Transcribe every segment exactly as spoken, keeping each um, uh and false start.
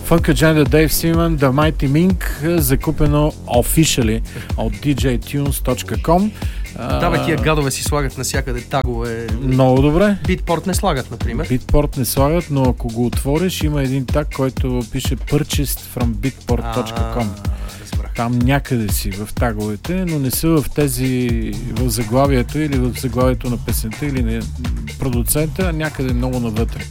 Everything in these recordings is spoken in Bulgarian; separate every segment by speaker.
Speaker 1: Funk Agenda, Dave Seaman, The Mighty Mink, закупено officially от ди джей tunes точка com.
Speaker 2: Да, бе, тия гадове си слагат навсякъде тагове.
Speaker 1: Много добре.
Speaker 2: Beatport не слагат, например.
Speaker 1: Beatport не слагат, но ако го отвориш, има един таг, който пише purchased from beatport точка com. Там някъде си в таговете, но не са в тези, в заглавието или в заглавието на песента или на продуцента, някъде много навътре.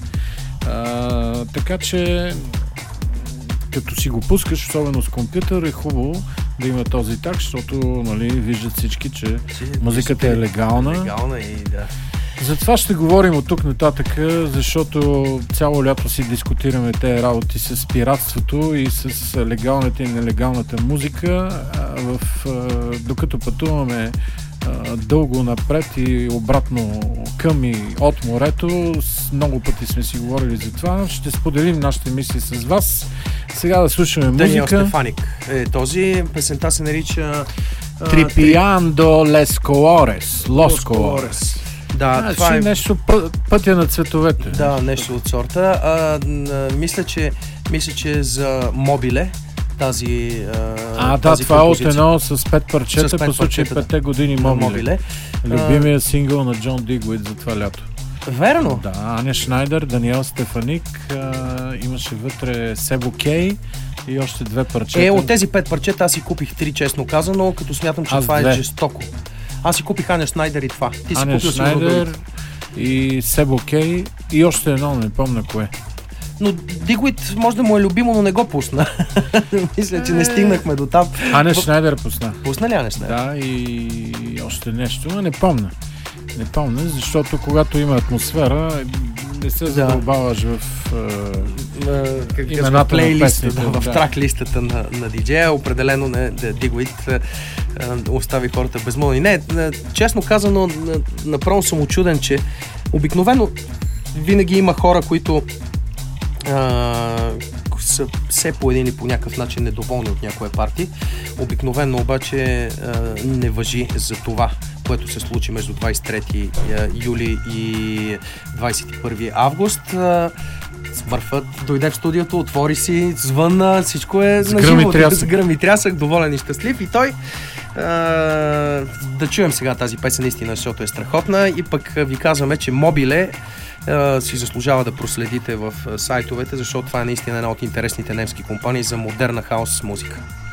Speaker 1: А, така че като си го пускаш, особено с компютър, е хубаво да има този так, защото, нали, виждат всички, че музиката е легална.
Speaker 2: Легална и да.
Speaker 1: Затова ще говорим от тук нататък, защото цяло лято си дискутираме тези работи с пиратството и с легалната и нелегалната музика. В, докато пътуваме дълго напред и обратно към и от морето, много пъти сме си говорили за това. Ще споделим нашите мисли с вас. Сега да слушаме музика.
Speaker 2: Даниел Стефаник е този. Песента се нарича
Speaker 1: Трипиандо Лес Колорес. Лос Колорес.
Speaker 2: Да,
Speaker 1: а,
Speaker 2: това е
Speaker 1: нещо пътя на цветовете.
Speaker 2: Да, нещо от сорта. А, а, мисля, че мисля, че за Мобиле тази
Speaker 1: А, а
Speaker 2: тази
Speaker 1: да, това
Speaker 2: композиция.
Speaker 1: е от едно с пет парчета,
Speaker 2: С пет
Speaker 1: по случай
Speaker 2: парчета,
Speaker 1: петте години Мобиле.
Speaker 2: Мобиле.
Speaker 1: Любимия сингъл на Джон Дигуит за това лято.
Speaker 2: Верно?
Speaker 1: Да, Аня Шнайдер, Даниел Стефаник, а, имаше вътре Себо Кей и още две парчета.
Speaker 2: Е, от тези пет парчета аз си купих три, честно казано, като смятам, че
Speaker 1: аз
Speaker 2: това
Speaker 1: две.
Speaker 2: е жестоко. Аз си купих Аня Шнайдер и това. Ти си
Speaker 1: Аня
Speaker 2: купил
Speaker 1: Шнайдер и Себо Кей и още едно, не помня кое.
Speaker 2: Но Дигуит може да му е любимо, но не го пусна. Мисля, че не стигнахме до там.
Speaker 1: Аня Шнайдер пусна.
Speaker 2: Пусна ли Аня Шнайдер?
Speaker 1: Да, и още нещо, но не помня. Не помня, защото когато има атмосфера, не се задълбаваш в
Speaker 2: uh,
Speaker 1: имената на песните.
Speaker 2: Да, в
Speaker 1: да.
Speaker 2: трак листата на, на диджея. Определено не, Дигуит uh, остави хората безмолвни. Не, честно казано, направо съм учуден, че обикновено винаги има хора, които Uh, са все по един или по някакъв начин недоволни от някоя партия. Обикновено обаче uh, не важи за това, което се случи между двадесет и трети юли и двадесет и първи август. Uh, Смърфът дойде в студиото, отвори си, звънна, всичко е
Speaker 1: с гръм и трясък.
Speaker 2: С гръм и трясък, доволен и щастлив. И той uh, да чуем сега тази песен наистина, защото е страхотна. И пък ви казваме, че Мобиле Uh, си заслужава да проследите в uh, сайтовете, защото това е наистина една от интересните немски компании за модерна хаус музика.